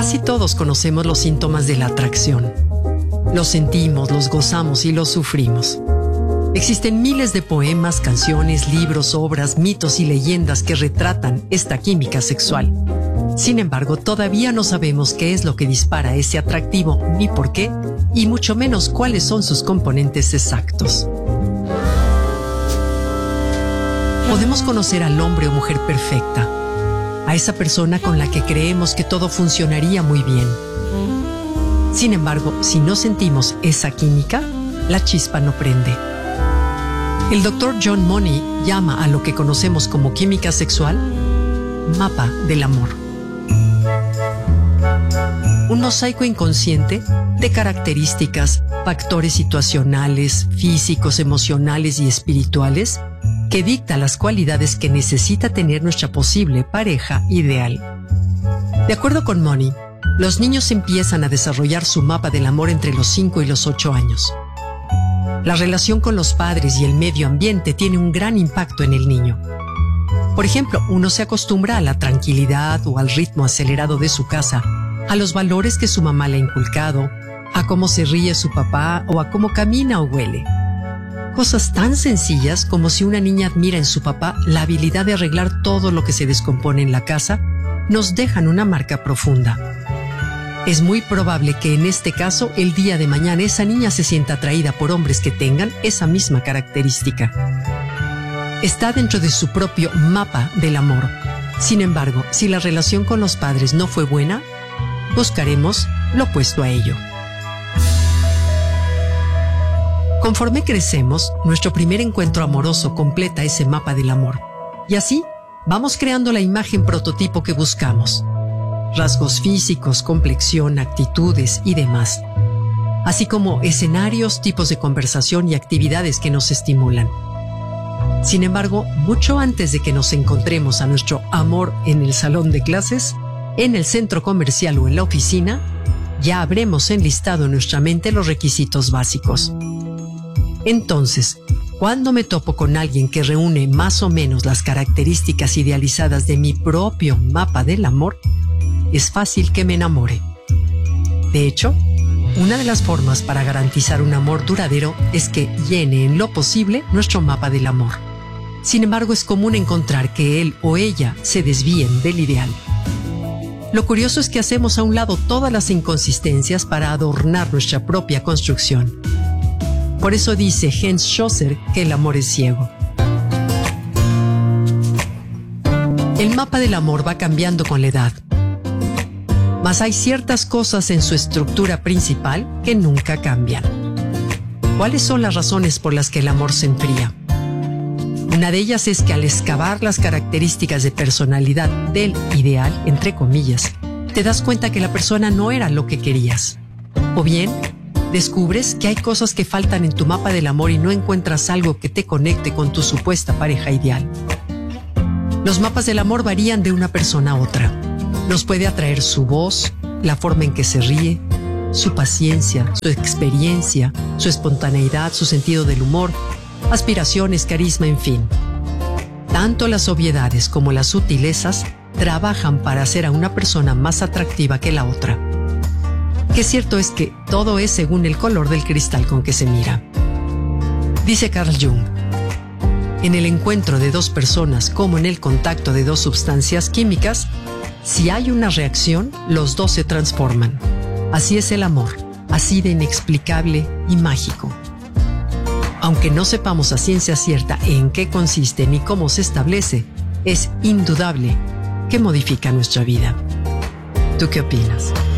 Casi todos conocemos los síntomas de la atracción. Los sentimos, los gozamos y los sufrimos. Existen miles de poemas, canciones, libros, obras, mitos y leyendas que retratan esta química sexual. Sin embargo, todavía no sabemos qué es lo que dispara ese atractivo, ni por qué, y mucho menos cuáles son sus componentes exactos. Podemos conocer al hombre o mujer perfecta, a esa persona con la que creemos que todo funcionaría muy bien. Sin embargo, si no sentimos esa química, la chispa no prende. El Dr. John Money llama a lo que conocemos como química sexual mapa del amor. Un mosaico inconsciente de características, factores situacionales, físicos, emocionales y espirituales que dicta las cualidades que necesita tener nuestra posible pareja ideal. De acuerdo con Money, los niños empiezan a desarrollar su mapa del amor entre los 5 y los 8 años. La relación con los padres y el medio ambiente tiene un gran impacto en el niño. Por ejemplo, uno se acostumbra a la tranquilidad o al ritmo acelerado de su casa, a los valores que su mamá le ha inculcado, a cómo se ríe su papá o a cómo camina o huele. Cosas tan sencillas como si una niña admira en su papá la habilidad de arreglar todo lo que se descompone en la casa, nos dejan una marca profunda. Es muy probable que en este caso el día de mañana esa niña se sienta atraída por hombres que tengan esa misma característica. Está dentro de su propio mapa del amor. Sin embargo, si la relación con los padres no fue buena, buscaremos lo opuesto a ello. Conforme crecemos, nuestro primer encuentro amoroso completa ese mapa del amor. Y así, vamos creando la imagen prototipo que buscamos. Rasgos físicos, complexión, actitudes y demás. Así como escenarios, tipos de conversación y actividades que nos estimulan. Sin embargo, mucho antes de que nos encontremos a nuestro amor en el salón de clases, en el centro comercial o en la oficina, ya habremos enlistado en nuestra mente los requisitos básicos. Entonces, cuando me topo con alguien que reúne más o menos las características idealizadas de mi propio mapa del amor, es fácil que me enamore. De hecho, una de las formas para garantizar un amor duradero es que llene en lo posible nuestro mapa del amor. Sin embargo, es común encontrar que él o ella se desvíen del ideal. Lo curioso es que hacemos a un lado todas las inconsistencias para adornar nuestra propia construcción. Por eso dice Hans Schlosser que el amor es ciego. El mapa del amor va cambiando con la edad. Mas hay ciertas cosas en su estructura principal que nunca cambian. ¿Cuáles son las razones por las que el amor se enfría? Una de ellas es que al excavar las características de personalidad del ideal, entre comillas, te das cuenta que la persona no era lo que querías. O bien, descubres que hay cosas que faltan en tu mapa del amor y no encuentras algo que te conecte con tu supuesta pareja ideal. Los mapas del amor varían de una persona a otra. Nos puede atraer su voz, la forma en que se ríe, su paciencia, su experiencia, su espontaneidad, su sentido del humor, aspiraciones, carisma, en fin. Tanto las obviedades como las sutilezas trabajan para hacer a una persona más atractiva que la otra. Que cierto es que todo es según el color del cristal con que se mira. Dice Carl Jung, en el encuentro de dos personas como en el contacto de dos sustancias químicas, si hay una reacción, los dos se transforman. Así es el amor, así de inexplicable y mágico. Aunque no sepamos a ciencia cierta en qué consiste ni cómo se establece, es indudable que modifica nuestra vida. ¿Tú qué opinas?